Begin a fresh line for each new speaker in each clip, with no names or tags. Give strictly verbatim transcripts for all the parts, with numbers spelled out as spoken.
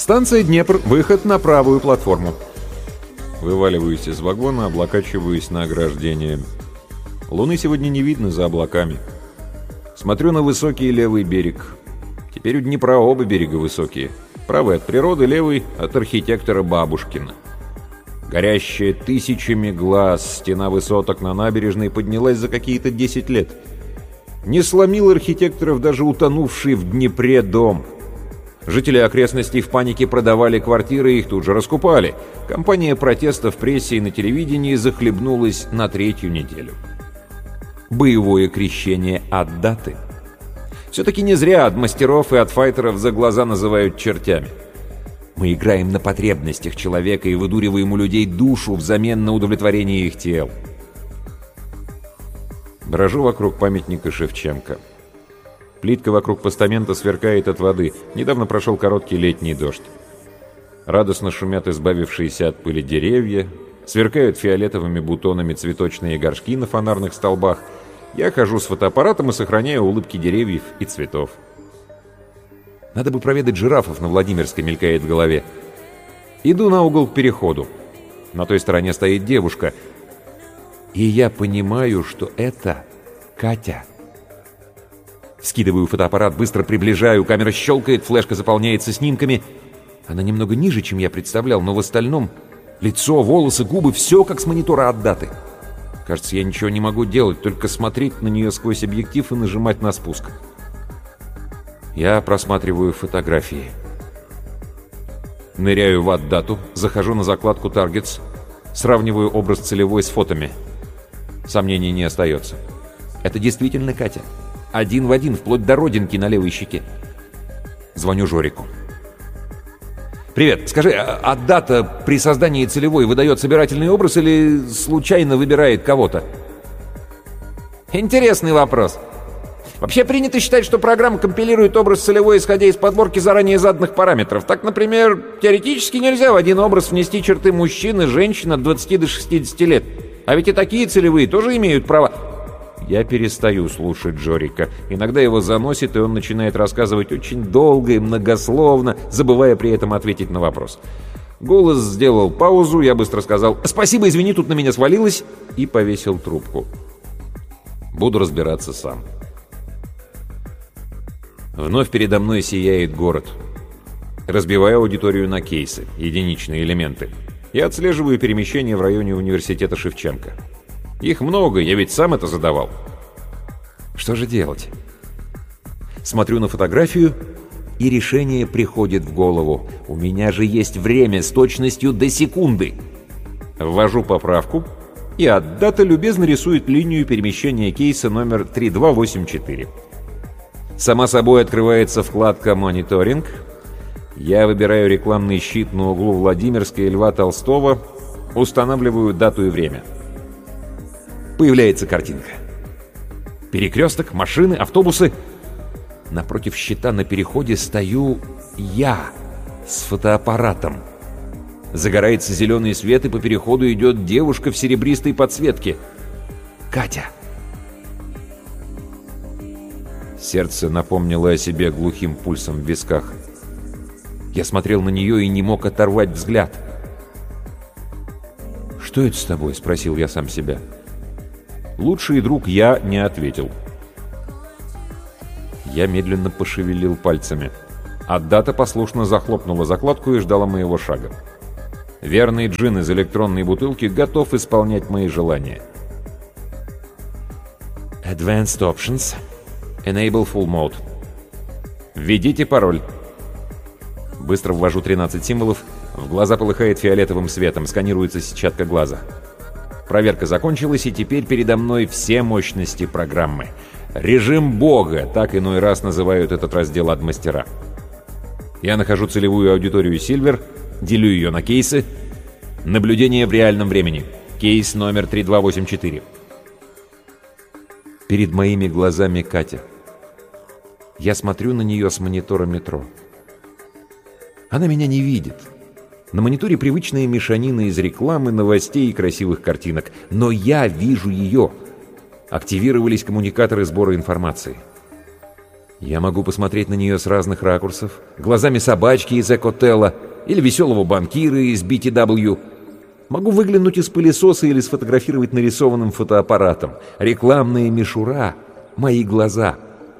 Станция Днепр, выход на правую платформу. Вываливаюсь из вагона, облокачиваюсь на ограждение. Луны сегодня не видно за облаками. Смотрю на высокий левый берег. Теперь у Днепра оба берега высокие. Правый от природы, левый от архитектора Бабушкина. Горящая тысячами глаз стена высоток на набережной поднялась за какие-то десять лет. Не сломил архитекторов даже утонувший в Днепре дом. Жители окрестностей в панике продавали квартиры, их тут же раскупали. Кампания протеста в прессе и на телевидении захлебнулась на третью неделю. Боевое крещение от даты. Все-таки не зря от мастеров и от файтеров за глаза называют чертями. Мы играем на потребностях человека и выдуриваем у людей душу взамен на удовлетворение их тел. Брожу вокруг памятника Шевченко. Плитка вокруг постамента сверкает от воды. Недавно прошел короткий летний дождь. Радостно шумят избавившиеся от пыли деревья, сверкают фиолетовыми бутонами цветочные горшки на фонарных столбах. Я хожу с фотоаппаратом и сохраняю улыбки деревьев и цветов. Надо бы проведать жирафов на Владимирской, мелькает в голове. Иду на угол к переходу. На той стороне стоит девушка. И я понимаю, что это Катя. Скидываю фотоаппарат, быстро приближаю, камера щелкает, флешка заполняется снимками. Она немного ниже, чем я представлял, но в остальном лицо, волосы, губы, все как с монитора от даты. Кажется, я ничего не могу делать, только смотреть на нее сквозь объектив и нажимать на спуск. Я просматриваю фотографии. Ныряю в ат-дату, захожу на закладку Targets, сравниваю образ целевой с фотами. Сомнений не остается. Это действительно Катя. Один в один, вплоть до родинки на левой щеке. Звоню Жорику. «Привет, скажи, а дата при создании целевой выдает собирательный образ или случайно выбирает кого-то?»
Интересный вопрос. Вообще принято считать, что программа компилирует образ целевой, исходя из подборки заранее заданных параметров. Так, например, теоретически нельзя в один образ внести черты мужчины, женщин от двадцати до шестидесяти лет. А ведь и такие целевые тоже имеют право... Я перестаю слушать Жорика. Иногда его заносит, и он начинает рассказывать очень долго и многословно, забывая при этом ответить на вопрос. Голос сделал паузу, я быстро сказал «Спасибо, извини, тут на меня свалилось» и повесил трубку. Буду разбираться сам. Вновь передо мной сияет город. Разбиваю аудиторию на кейсы, единичные элементы. Я отслеживаю перемещения в районе университета Шевченко. Их много, я ведь сам это задавал. Что же делать? Смотрю на фотографию, и решение приходит в голову. У меня же есть время с точностью до секунды. Ввожу поправку, и ат-дата любезно рисует линию перемещения кейса номер три два восемь четыре. Сама собой открывается вкладка «Мониторинг». Я выбираю рекламный щит на углу Владимирской и Льва Толстого, устанавливаю дату и время. Появляется картинка. Перекресток, машины, автобусы. Напротив щита на переходе стою я с фотоаппаратом. Загорается зеленый свет, и по переходу идет девушка в серебристой подсветке. Катя. Сердце напомнило о себе глухим пульсом в висках. Я смотрел на нее и не мог оторвать взгляд. «Что это с тобой?» — спросил я сам себя. Лучший друг я не ответил. Я медленно пошевелил пальцами. Ат-дата послушно захлопнула закладку и ждала моего шага. Верный джин из электронной бутылки готов исполнять мои желания. Advanced Options. Enable Full Mode. Введите пароль. Быстро ввожу тринадцать символов. В глаза полыхает фиолетовым светом. Сканируется сетчатка глаза. Проверка закончилась, и теперь передо мной все мощности программы. Режим Бога, так иной раз называют этот раздел ад-мастера. Я нахожу целевую аудиторию Silver, делю ее на кейсы. Наблюдение в реальном времени. Кейс номер три два восемь четыре. Перед моими глазами Катя. Я смотрю на нее с монитора метро. Она меня не видит. На мониторе привычная мешанина из рекламы, новостей и красивых картинок. Но я вижу ее. Активировались коммуникаторы сбора информации. Я могу посмотреть на нее с разных ракурсов, глазами собачки из Экотела или веселого банкира из би ти дабл ю. Могу выглянуть из пылесоса или сфотографировать нарисованным фотоаппаратом. Рекламная мишура — мои глаза.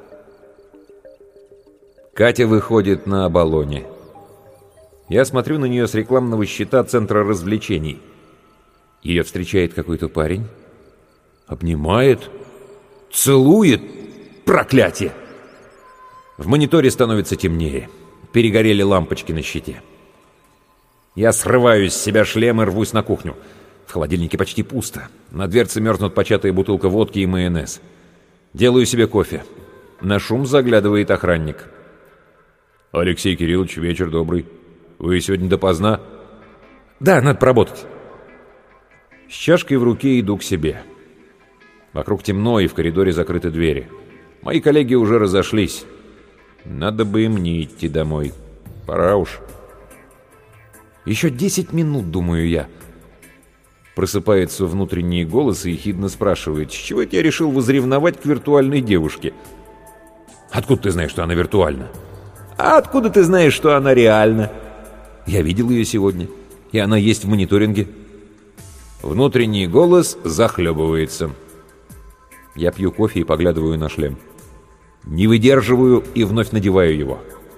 Катя выходит на Оболоне. Я смотрю на нее с рекламного щита Центра развлечений. Ее встречает какой-то парень. Обнимает. Целует. Проклятие! В мониторе становится темнее. Перегорели лампочки на щите. Я срываю с себя шлем и рвусь на кухню. В холодильнике почти пусто. На дверце мерзнут початая бутылка водки и майонез. Делаю себе кофе. На шум заглядывает охранник. «Алексей Кириллович, вечер добрый. Вы сегодня допоздна?» «Да, надо поработать». С чашкой в руке иду к себе. Вокруг темно, и в коридоре закрыты двери. Мои коллеги уже разошлись. Надо бы им не идти домой. Пора уж. Еще десять минут, думаю я. Просыпается внутренний голос и ехидно спрашивает, с чего это я решил возревновать к виртуальной девушке? Откуда ты знаешь, что она виртуальна? А откуда ты знаешь, что она реальна? Я видел ее сегодня, и она есть в мониторинге. Внутренний голос захлебывается. Я пью кофе и поглядываю на шлем. Не выдерживаю и вновь надеваю его.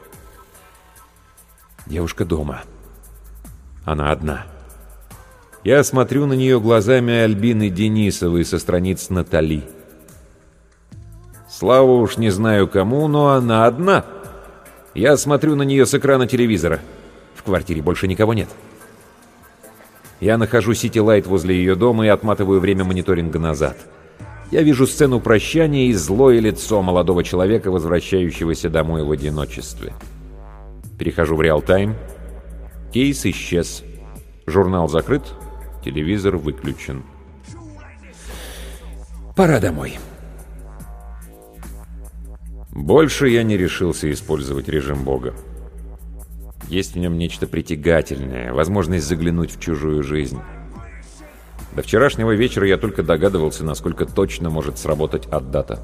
Девушка дома. Она одна. Я смотрю на нее глазами Альбины Денисовой со страниц Натали. Слава уж не знаю кому, но она одна. Я смотрю на нее с экрана телевизора. В квартире больше никого нет. Я нахожу Сити-Лайт возле ее дома и отматываю время мониторинга назад. Я вижу сцену прощания и злое лицо молодого человека, возвращающегося домой в одиночестве. Перехожу в реал-тайм. Кейс исчез. Журнал закрыт. Телевизор выключен. Пора домой. Больше я не решился использовать режим Бога. Есть в нем нечто притягательное, возможность заглянуть в чужую жизнь. До вчерашнего вечера я только догадывался, насколько точно может сработать ад-дата.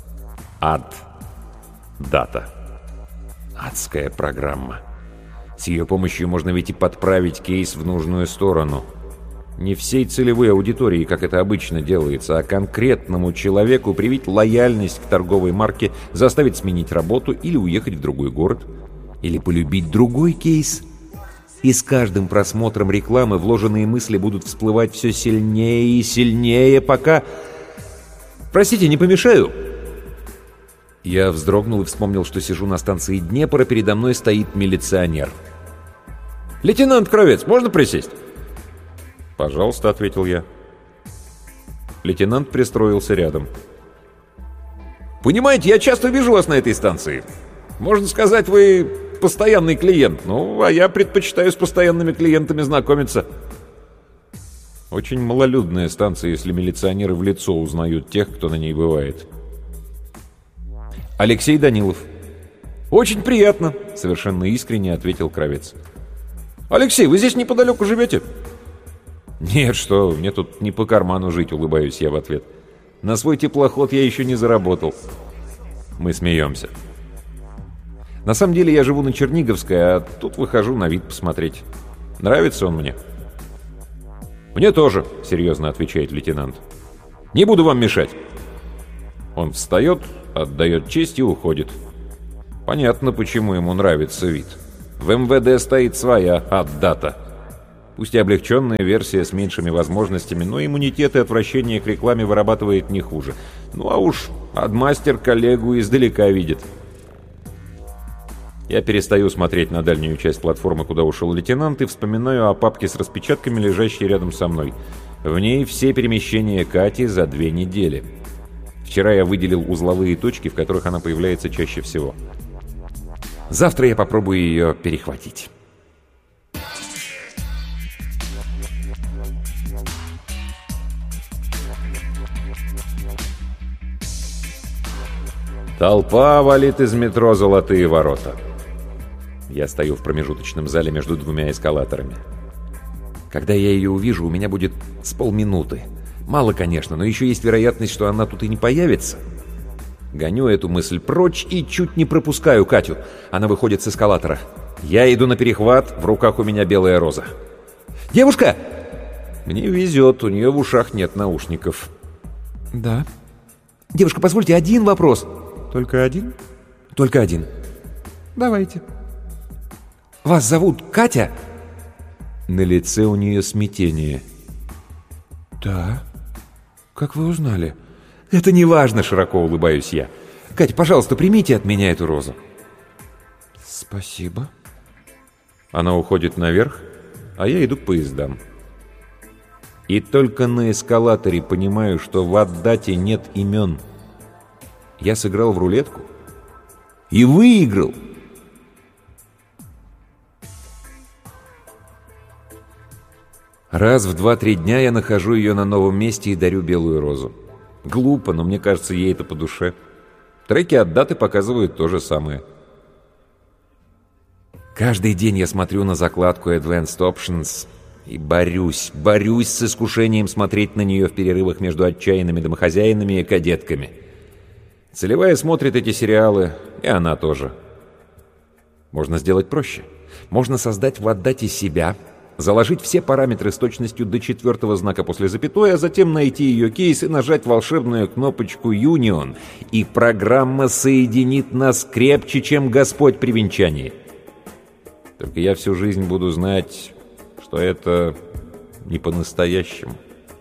Ад-дата. Адская программа. С ее помощью можно ведь и подправить кейс в нужную сторону. Не всей целевой аудитории, как это обычно делается, а конкретному человеку привить лояльность к торговой марке, заставить сменить работу или уехать в другой город, или полюбить другой кейс. И с каждым просмотром рекламы вложенные мысли будут всплывать все сильнее и сильнее, пока... Простите, не помешаю? Я вздрогнул и вспомнил, что сижу на станции Днепр, а передо мной стоит милиционер. «Лейтенант Кравец, можно присесть?» «Пожалуйста», — ответил я. Лейтенант пристроился рядом. «Понимаете, я часто вижу вас на этой станции. Можно сказать, вы постоянный клиент. Ну, а я предпочитаю с постоянными клиентами знакомиться». Очень малолюдная станция, если милиционеры в лицо узнают тех, кто на ней бывает. «Алексей Данилов». «Очень приятно», — совершенно искренне ответил Кравец. «Алексей, вы здесь неподалеку живете?» «Нет, что, мне тут не по карману жить», — улыбаюсь я в ответ. «На свой теплоход я еще не заработал». Мы смеемся. На самом деле я живу на Черниговской, а тут выхожу на вид посмотреть. Нравится он мне. «Мне тоже», — серьезно отвечает лейтенант. «Не буду вам мешать». Он встает, отдает честь и уходит. Понятно, почему ему нравится вид. В эм вэ дэ стоит своя ад-дата. Пусть и облегченная версия с меньшими возможностями, но иммунитет и отвращение к рекламе вырабатывает не хуже. Ну а уж адмастер коллегу издалека видит. Я перестаю смотреть на дальнюю часть платформы, куда ушел лейтенант, и вспоминаю о папке с распечатками, лежащей рядом со мной. В ней все перемещения Кати за две недели. Вчера я выделил узловые точки, в которых она появляется чаще всего. Завтра я попробую ее перехватить. Толпа валит из метро «Золотые ворота». Я стою в промежуточном зале между двумя эскалаторами. Когда я ее увижу, у меня будет с полминуты. Мало, конечно, но еще есть вероятность, что она тут и не появится. Гоню эту мысль прочь и чуть не пропускаю Катю. Она выходит с эскалатора. Я иду на перехват, в руках у меня белая роза. «Девушка!» Мне везет, у нее в ушах нет наушников.
«Да».
«Девушка, позвольте, один вопрос».
«Только один?»
«Только один».
«Давайте».
«Вас зовут Катя?» На лице у нее смятение.
«Да. Как вы узнали?»
«Это не важно», — широко улыбаюсь я. «Катя, пожалуйста, примите от меня эту розу».
«Спасибо».
Она уходит наверх, а я иду к поездам. И только на эскалаторе понимаю, что в Аддате нет имен. Я сыграл в рулетку и выиграл. Раз в два-три дня я нахожу ее на новом месте и дарю белую розу. Глупо, но мне кажется, ей это по душе. Треки Аддаты показывают то же самое. Каждый день я смотрю на закладку Advanced Options и борюсь, борюсь с искушением смотреть на нее в перерывах между отчаянными домохозяинами и кадетками. Целевая смотрит эти сериалы, и она тоже. Можно сделать проще. Можно создать в Аддате себя, заложить все параметры с точностью до четвертого знака после запятой, а затем найти ее кейс и нажать волшебную кнопочку «Union», и программа соединит нас крепче, чем Господь при венчании. Только я всю жизнь буду знать, что это не по-настоящему.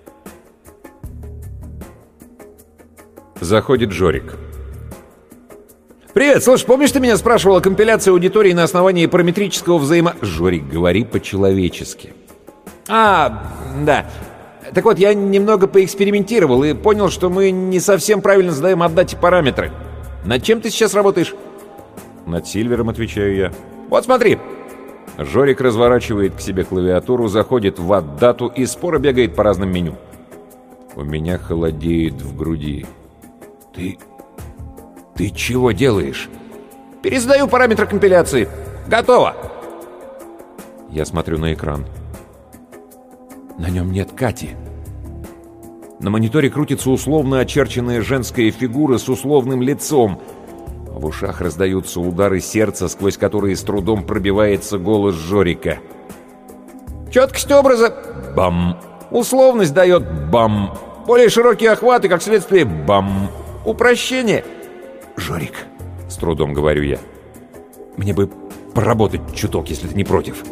Заходит Жорик. «Привет, слушай, помнишь, ты меня спрашивал о компиляции аудитории на основании параметрического взаимо...» «Жорик, говори по-человечески». «А, да. Так вот, я немного поэкспериментировал и понял, что мы не совсем правильно задаем Аддате параметры. Над чем ты сейчас работаешь?» «Над Сильвером», — отвечаю я. «Вот смотри». Жорик разворачивает к себе клавиатуру, заходит в Аддату и споро бегает по разным меню. У меня холодеет в груди. «Ты... ты чего делаешь?» «Пересдаю параметры компиляции. Готово!» Я смотрю на экран. На нем нет Кати. На мониторе крутится условно очерченная женская фигура с условным лицом. В ушах раздаются удары сердца, сквозь которые с трудом пробивается голос Жорика. «Четкость образа — бам! Условность дает — бам! Более широкие охваты, как следствие — бам! Упрощение!» «Жорик», — с трудом говорю я, — «мне бы поработать чуток, если ты не против».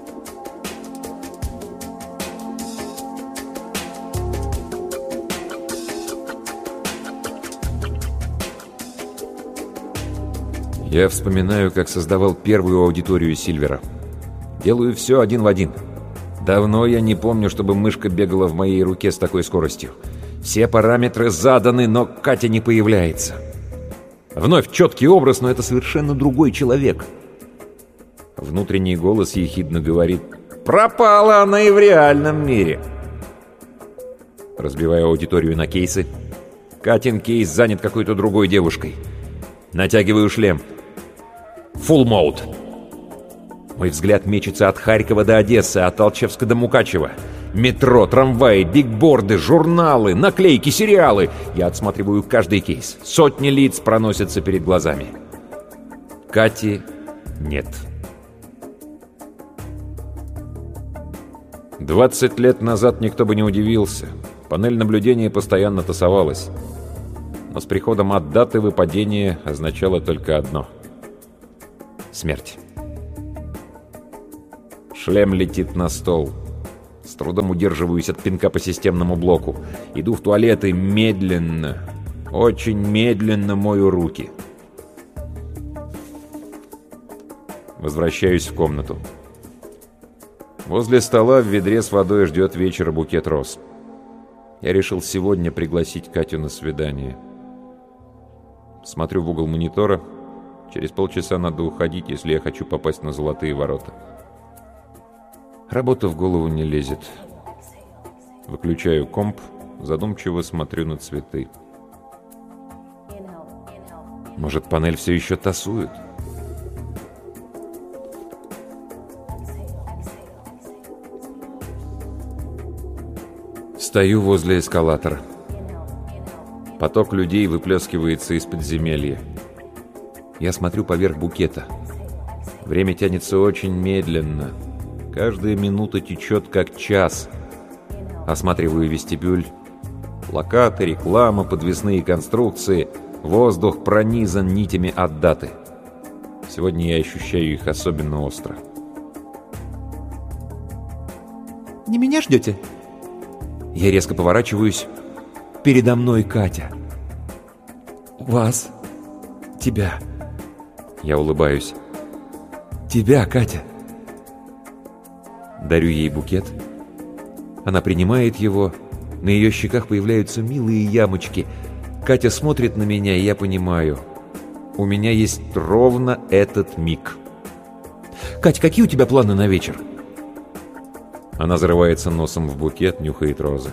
Я вспоминаю, как создавал первую аудиторию Сильвера. Делаю все один в один. Давно я не помню, чтобы мышка бегала в моей руке с такой скоростью. Все параметры заданы, но Катя не появляется. Вновь четкий образ, но это совершенно другой человек. Внутренний голос ехидно говорит: «Пропала она и в реальном мире». Разбиваю аудиторию на кейсы. Катин кейс занят какой-то другой девушкой. Натягиваю шлем. Full mode. Мой взгляд мечется от Харькова до Одессы, от Алчевска до Мукачева. Метро, трамваи, бигборды, журналы, наклейки, сериалы. Я отсматриваю каждый кейс. Сотни лиц проносятся перед глазами. Кати нет. Двадцать лет назад никто бы не удивился. Панель наблюдения постоянно тасовалась. Но с приходом Аддаты выпадение означало только одно — смерть. Шлем летит на стол. С трудом удерживаюсь от пинка по системному блоку. Иду в туалет и медленно, очень медленно мою руки. Возвращаюсь в комнату. Возле стола в ведре с водой ждет вечера букет роз. Я решил сегодня пригласить Катю на свидание. Смотрю в угол монитора. Через полчаса надо уходить, если я хочу попасть на золотые ворота. Работа в голову не лезет. Выключаю комп, задумчиво смотрю на цветы. Может, панель все еще тасует? Стою возле эскалатора. Поток людей выплескивается из подземелья. Я смотрю поверх букета. Время тянется очень медленно. Каждая минута течет как час. Осматриваю вестибюль. Плакаты, реклама, подвесные конструкции. Воздух пронизан нитями от даты. Сегодня я ощущаю их особенно остро.
Не меня ждете?
Я резко поворачиваюсь. Передо мной Катя.
Вас. Тебя.
Я улыбаюсь.
Тебя, Катя.
Дарю ей букет. Она принимает его. На ее щеках появляются милые ямочки. Катя смотрит на меня, и я понимаю. У меня есть ровно этот миг. «Кать, какие у тебя планы на вечер?» Она зарывается носом в букет, нюхает розы.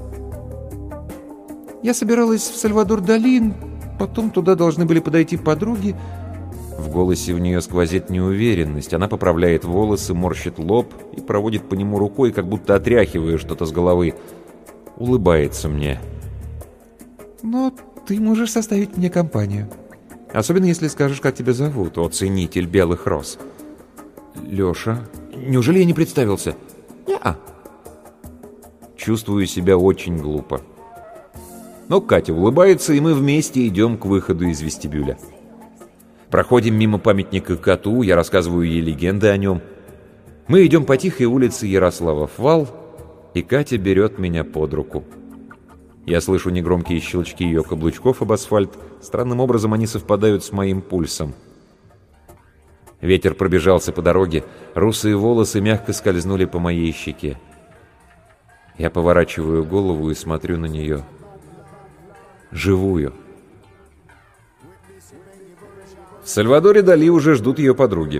Я собиралась в Сальвадор-Дали, потом туда должны были подойти подруги.
В голосе у нее сквозит неуверенность. Она поправляет волосы, морщит лоб и проводит по нему рукой, как будто отряхивая что-то с головы. Улыбается мне.
Но ты можешь составить мне компанию. Особенно, если скажешь, как тебя зовут.
О, ценитель белых роз.
Леша.
Неужели я не представился?
Не-а.
Чувствую себя очень глупо. Но Катя улыбается, и мы вместе идем к выходу из вестибюля. Проходим мимо памятника коту, я рассказываю ей легенды о нем. Мы идем по тихой улице Ярославов-Вал, и Катя берет меня под руку. Я слышу негромкие щелчки ее каблучков об асфальт. Странным образом они совпадают с моим пульсом. Ветер пробежался по дороге, русые волосы мягко скользнули по моей щеке. Я поворачиваю голову и смотрю на нее. Живую. В Сальвадоре Дали уже ждут ее подруги.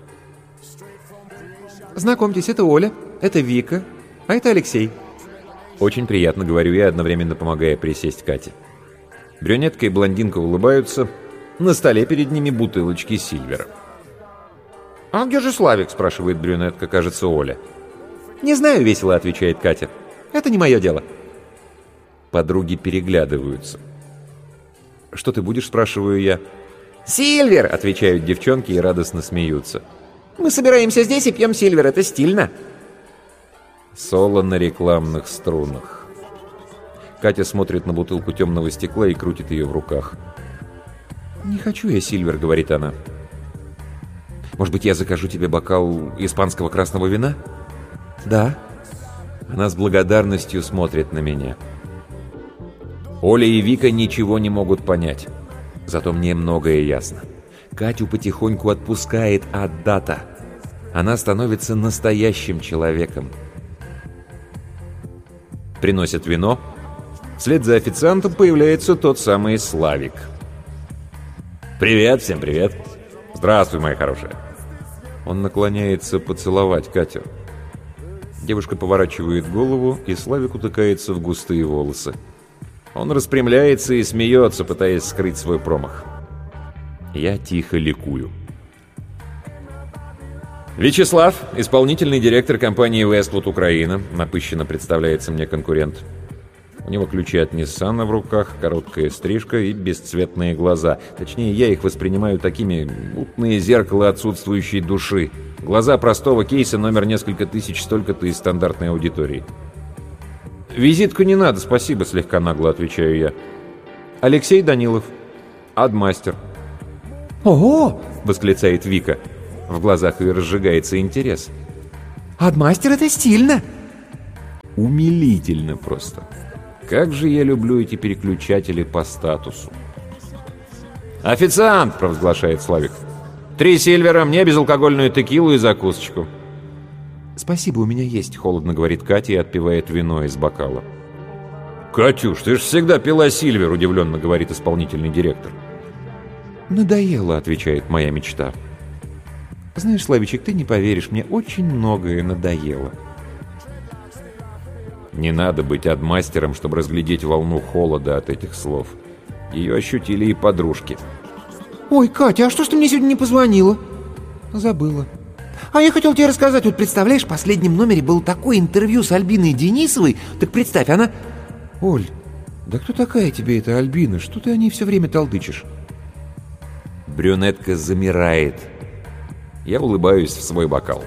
Знакомьтесь, это Оля, это Вика, а это Алексей.
Очень приятно, говорю я, одновременно помогая присесть Кате. Брюнетка и блондинка улыбаются. На столе перед ними бутылочки Сильвера. «А где же Славик?» – спрашивает брюнетка, кажется, Оля.
«Не знаю», – весело отвечает Катя. «Это не мое дело».
Подруги переглядываются. «Что ты будешь?» – спрашиваю я.
«Сильвер!» –
отвечают девчонки и радостно смеются.
«Мы собираемся здесь и пьем Сильвер, это стильно».
Соло на рекламных струнах. Катя смотрит на бутылку темного стекла и крутит ее в руках. «Не хочу я Сильвер», — говорит она. «Может быть, я закажу тебе бокал испанского красного вина?»
«Да».
Она с благодарностью смотрит на меня. Оля и Вика ничего не могут понять. Зато мне многое ясно. Катю потихоньку отпускает Аддата. Она становится настоящим человеком. Приносят вино. Вслед за официантом появляется тот самый Славик. «Привет, всем привет!» «Здравствуй, моя хорошая!» Он наклоняется поцеловать Катю. Девушка поворачивает голову, и Славик утыкается в густые волосы. Он распрямляется и смеется, пытаясь скрыть свой промах. Я тихо ликую. «Вячеслав, исполнительный директор компании Westwood Украина», напыщенно представляется мне конкурент. У него ключи от Ниссана в руках, короткая стрижка и бесцветные глаза. Точнее, я их воспринимаю такими: мутные зеркала отсутствующей души. Глаза простого кейса, номер несколько тысяч, столько-то из стандартной аудитории. «Визитку не надо, спасибо», — слегка нагло отвечаю я. «Алексей Данилов, адмастер».
«Ого!» —
восклицает Вика. В глазах ее разжигается интерес.
«Адмастер — это стильно!»
Умилительно просто. Как же я люблю эти переключатели по статусу. «Официант!» — провозглашает Славик. «Три сильвера, мне безалкогольную текилу и закусочку».
«Спасибо, у меня есть», —
холодно говорит Катя и отпивает вино из бокала. «Катюш, ты же всегда пила сильвер», — удивленно говорит исполнительный директор.
«Надоело», — отвечает моя мечта. «Знаешь, Славичек, ты не поверишь, мне очень многое надоело».
Не надо быть адмастером, чтобы разглядеть волну холода от этих слов. Ее ощутили и подружки.
«Ой, Катя, а что ж ты мне сегодня не позвонила?» «Забыла». «А я хотел тебе рассказать, вот представляешь, в последнем номере было такое интервью с Альбиной Денисовой. Так представь, она...» «Оль, «Да кто такая тебе эта Альбина? Что ты о ней все время толдычишь?»
Брюнетка замирает. Я улыбаюсь в свой бокал.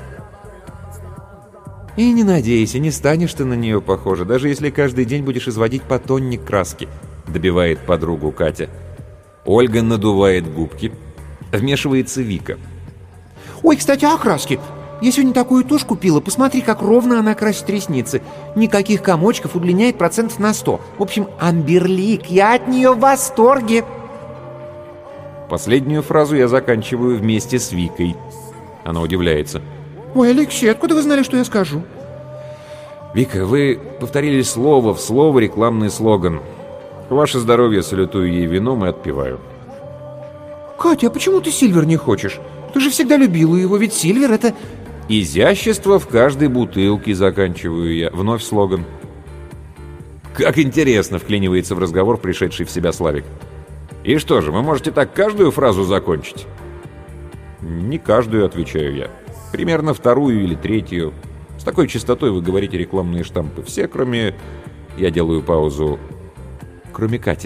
«И не надейся, не станешь ты на нее похожа, даже если каждый день будешь изводить по тонне краски», — добивает подругу Катя.
Ольга надувает губки. Вмешивается Вика.
«Ой, кстати, о краске. Я сегодня такую тушь купила. Посмотри, как ровно она красит ресницы. Никаких комочков, удлиняет процентов на сто. В общем, Амберлик, я от нее в восторге».
Последнюю фразу я заканчиваю вместе с Викой. Она удивляется.
«Ой, Алексей, откуда вы знали, что я скажу?»
«Вика, вы повторили слово в слово рекламный слоган. Ваше здоровье, салютую ей вином и отпиваю».
«Катя, а почему ты Сильвер не хочешь? Ты же всегда любила его, ведь Сильвер — это...»
«Изящество в каждой бутылке», заканчиваю я. Вновь слоган. «Как интересно», — вклинивается в разговор пришедший в себя Славик. «И что же, вы можете так каждую фразу закончить?»
«Не каждую», — отвечаю я. «Примерно вторую или третью. С такой частотой вы говорите рекламные штампы. Все, кроме...» Я делаю паузу. «Кроме Кати».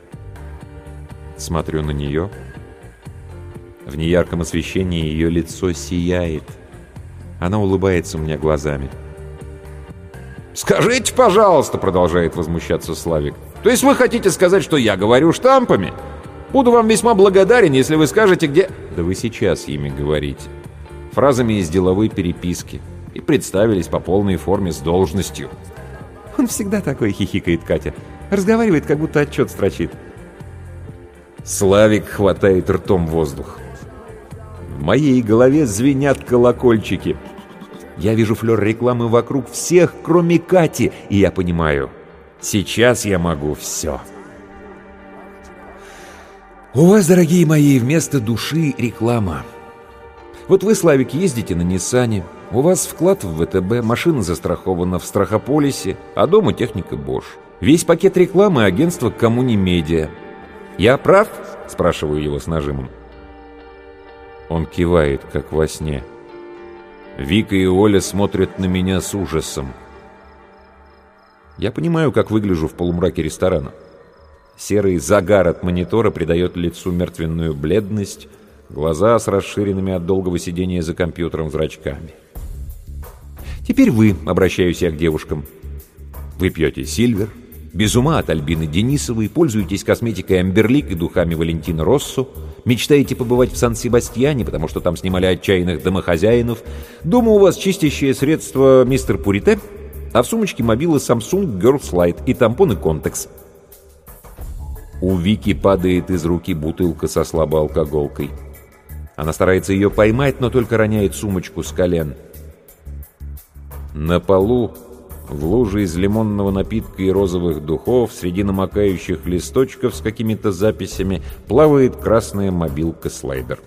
Смотрю на нее. В неярком освещении ее лицо сияет. Она улыбается мне глазами.
«Скажите, пожалуйста», — продолжает возмущаться Славик. «То есть вы хотите сказать, что я говорю штампами? Буду вам весьма благодарен, если вы скажете, где...»
«Да вы сейчас ими говорите. Фразами из деловой переписки. И представились по полной форме с должностью».
«Он всегда такой», — хихикает Катя. «Разговаривает, как будто отчет строчит».
Славик хватает ртом воздух.
В моей голове звенят колокольчики. Я вижу флёр рекламы вокруг всех, кроме Кати, и я понимаю, сейчас я могу все. У вас, дорогие мои, вместо души реклама. Вот вы, Славик, ездите на Ниссане, у вас вклад в ВТБ, машина застрахована в Страхополисе, а дома техника Bosch. Весь пакет рекламы агентства Коммуни Медиа. Я прав? Спрашиваю его с нажимом. Он кивает, как во сне. Вика и Оля смотрят на меня с ужасом. Я понимаю, как выгляжу в полумраке ресторана. Серый загар от монитора придает лицу мертвенную бледность, глаза с расширенными от долгого сидения за компьютером зрачками. Теперь вы, обращаюсь я к девушкам. Вы пьете Сильвер, без ума от Альбины Денисовой, пользуетесь косметикой Амберлик и духами Валентино Россо, мечтаете побывать в Сан-Себастьяне, потому что там снимали отчаянных домохозяинов, дома у вас чистящее средство мистер Пурите, а в сумочке мобилы Samsung Girls Light и тампоны Contex. У Вики падает из руки бутылка со слабоалкоголкой. Она старается ее поймать, но только роняет сумочку с колен. На полу, в луже из лимонного напитка и розовых духов, среди намокающих листочков с какими-то записями, плавает красная мобилка-слайдер.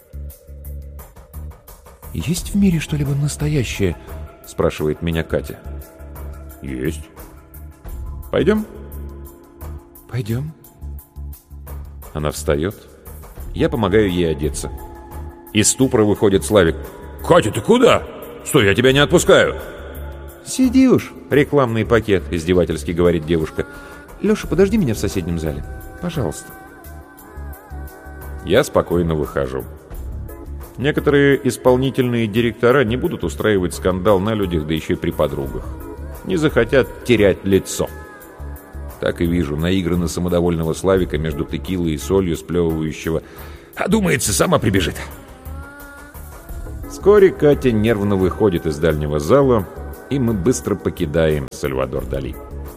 «Есть в мире что-либо настоящее?»
— спрашивает меня Катя. «Есть. Пойдем?»
«Пойдем».
Она встает. Я помогаю ей одеться. Из ступора выходит Славик. «Катя, ты куда? Стой, я тебя не отпускаю!»
«Сиди уж, рекламный пакет», — издевательски говорит девушка. «Леша, подожди меня в соседнем зале. Пожалуйста».
Я спокойно выхожу. Некоторые исполнительные директора не будут устраивать скандал на людях, да еще и при подругах. Не захотят терять лицо. Так и вижу наигранно самодовольного Славика между текилой и солью, сплевывающего. «А думается, сама прибежит». Вскоре Катя нервно выходит из дальнего зала, и мы быстро покидаем Сальвадор Дали.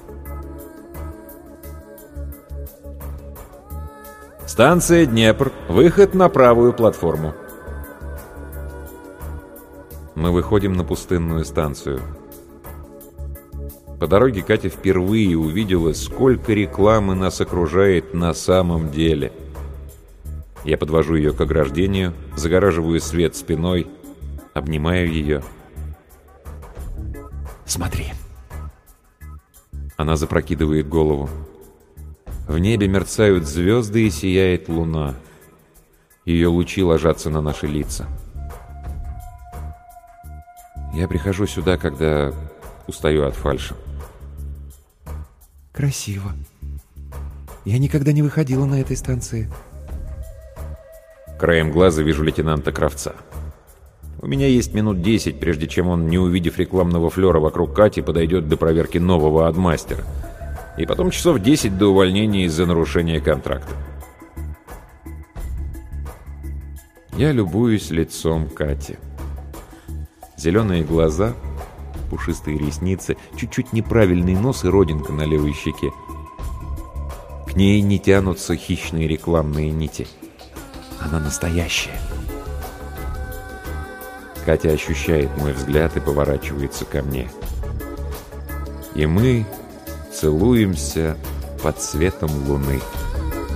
Станция Днепр. Выход на правую платформу. Мы выходим на пустынную станцию. По дороге Катя впервые увидела, сколько рекламы нас окружает на самом деле. Я подвожу ее к ограждению, загораживаю свет спиной, обнимаю ее. «Смотри». Она запрокидывает голову. В небе мерцают звезды и сияет луна. Ее лучи ложатся на наши лица. Я прихожу сюда, когда устаю от фальши.
«Красиво», Я никогда не выходила на этой станции.
Краем глаза вижу лейтенанта Кравца. У меня есть минут десять, прежде чем он, не увидев рекламного флера вокруг Кати, подойдет до проверки нового адмастера. И потом часов десять до увольнения из-за нарушения контракта. Я любуюсь лицом Кати. Зеленые глаза, пушистые ресницы, чуть-чуть неправильный нос и родинка на левой щеке. К ней не тянутся хищные рекламные нити. Она настоящая. Катя ощущает мой взгляд и поворачивается ко мне. И мы целуемся под светом луны.